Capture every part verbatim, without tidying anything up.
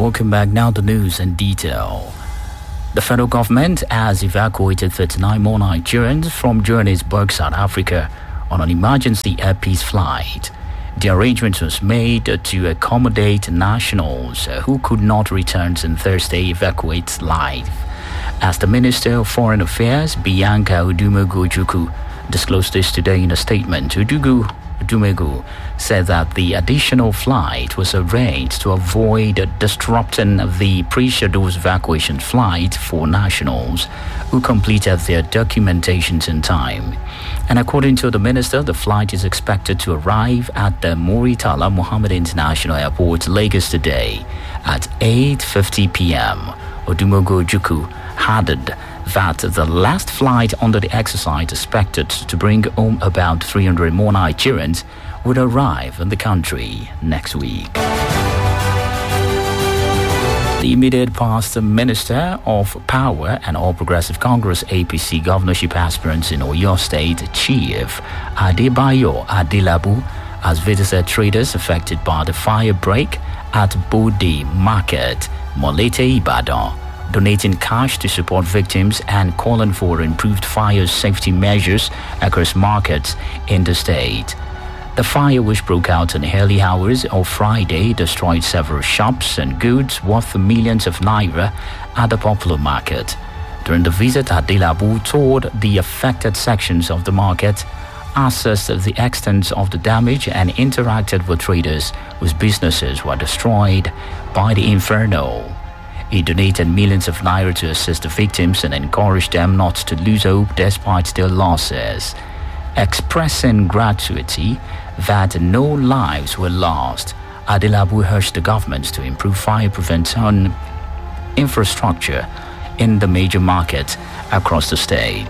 welcome back. Now the news in detail. The federal government has evacuated thirty-nine more Nigerians from Johannesburg, South Africa on an emergency air peace flight. The arrangement was made to accommodate nationals who could not return since Thursday evacuates live. As the Minister of Foreign Affairs, Bianca Odumegu-Ojukwu, disclosed this today in a statement, Udugu Dumegu said that the additional flight was arranged to avoid disrupting the pre-scheduled evacuation flight for nationals who completed their documentations in time. And according to the minister, the flight is expected to arrive at the Muritala Muhammad International Airport, Lagos today at eight fifty p.m. Odumegu-Ojukwu added that the last flight under the exercise expected to bring home about three hundred more Nigerians would arrive in the country next week. The immediate past Minister of Power and All Progressive Congress A P C governorship aspirant in Oyo State, Chief Adebayo Adelabu, has visited traders affected by the fire break at Bode Market, Molete, Ibadan, donating cash to support victims and calling for improved fire safety measures across markets in the state. The fire, which broke out in the early hours of Friday, destroyed several shops and goods worth millions of naira at the popular market. During the visit, Adelabu toured the affected sections of the market, assessed the extent of the damage, and interacted with traders whose businesses were destroyed by the inferno. He donated millions of naira to assist the victims and encouraged them not to lose hope despite their losses, expressing gratitude that no lives were lost. Adelabu urged the government to improve fire prevention infrastructure in the major markets across the state.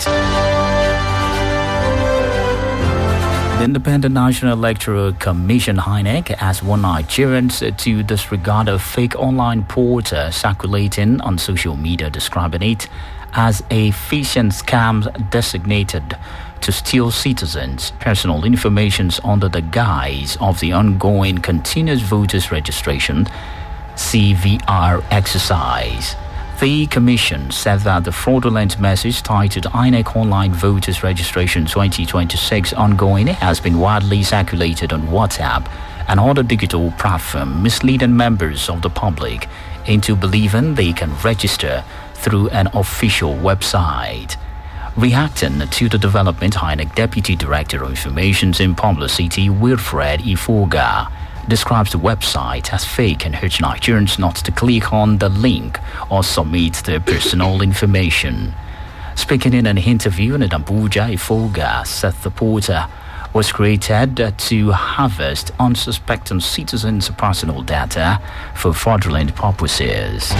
The Independent National Electoral Commission (I N E C) has warned Nigerians to disregard a fake online portal circulating on social media, describing it as a phishing scam designated to steal citizens' personal information under the guise of the ongoing Continuous Voters Registration C V R exercise. The Commission said that the fraudulent message titled I N E C Online Voters Registration twenty twenty-six Ongoing has been widely circulated on WhatsApp and other digital platforms, misleading members of the public into believing they can register through an official website. Reacting to the development, I N E C Deputy Director of Information and Publicity, Wilfred Ifoga, describes the website as fake and urges Nigerians not to click on the link or submit their personal information. Speaking in an interview in Abuja, Ifoga said the portal was created to harvest unsuspecting citizens' personal data for fraudulent purposes.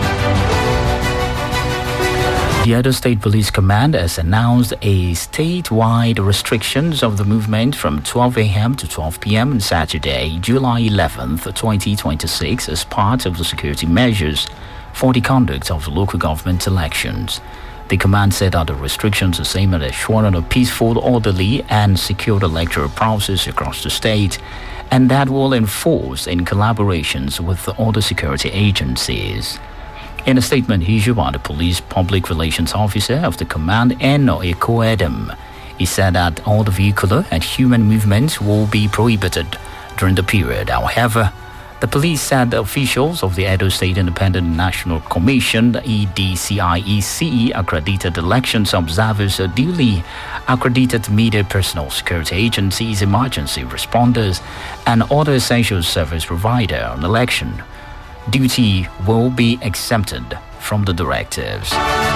The Edo State Police Command has announced a statewide restrictions of the movement from twelve a.m. to twelve p.m. on Saturday, July eleventh, twenty twenty-six, as part of the security measures for the conduct of the local government elections. The command said that the restrictions are aimed at ensuring a peaceful, orderly, and secure electoral process across the state, and that will enforce in collaborations with the other security agencies. In a statement issued by the Police Public Relations Officer of the command, Eno Ekoedem, he said that all the vehicular and human movements will be prohibited during the period. However, the police said the officials of the Edo State Independent National Commission, the E D C I E C, accredited elections observers, duly accredited media personnel, security agencies, emergency responders, and other essential service providers on election duty will be exempted from the directives.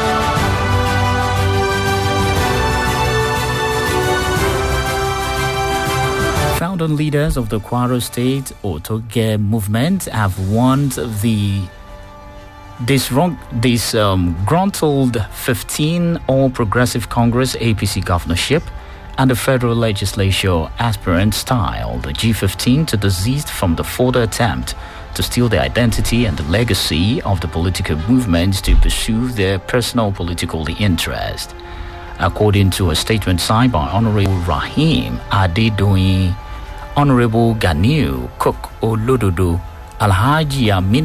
Founding leaders of the Kwara State Otoge movement have warned the disgruntled um, fifteen All Progressive Congress A P C governorship and the federal legislature aspirant style, the G fifteen, to desist from the further attempt to steal the identity and the legacy of the political movement to pursue their personal political interest. According to a statement signed by Honorable Rahim Adedoyin, Honorable Ganiu Cook Olododo, Alhaji Amin